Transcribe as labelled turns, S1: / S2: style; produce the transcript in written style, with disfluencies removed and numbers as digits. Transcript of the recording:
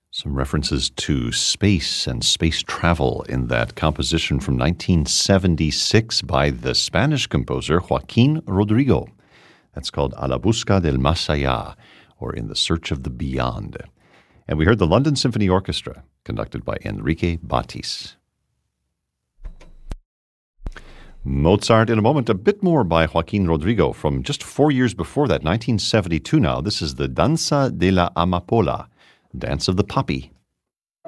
S1: Some references to space and space travel in that composition from 1976 by the Spanish composer Joaquin Rodrigo. That's called A la Busca del Más Allá, or In the Search of the Beyond. And we heard the London Symphony Orchestra, conducted by Enrique Batis. Mozart in a moment, a bit more by Joaquin Rodrigo from just 4 years before that, 1972 now. This is the Danza de la Amapola, Dance of the Poppy.